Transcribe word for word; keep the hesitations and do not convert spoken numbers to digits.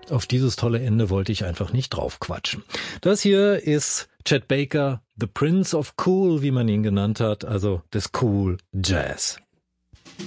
auf dieses tolle Ende wollte ich einfach nicht draufquatschen. Das hier ist Chet Baker, The Prince of Cool, wie man ihn genannt hat, also des Cool Jazz.